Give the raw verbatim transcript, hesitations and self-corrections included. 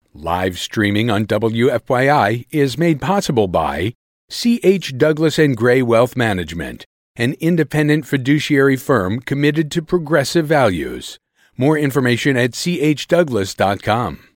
Live streaming on W F Y I is made possible by C H. Douglas and Gray Wealth Management, an independent fiduciary firm committed to progressive values. More information at c h douglas dot com.